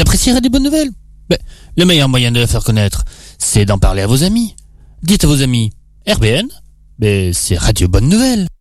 appréciez Radio Bonne Nouvelle. Mais le meilleur moyen de la faire connaître, c'est d'en parler à vos amis. Dites à vos amis, RBN, c'est Radio Bonne Nouvelle.